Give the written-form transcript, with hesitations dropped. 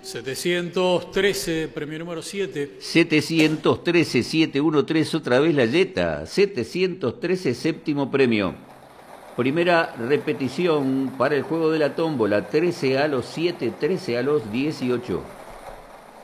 713, premio número 7. 713, 713, otra vez la Yeta. 713, séptimo premio. Primera repetición para el juego de la tómbola. 13 a los 7, 13 a los 18.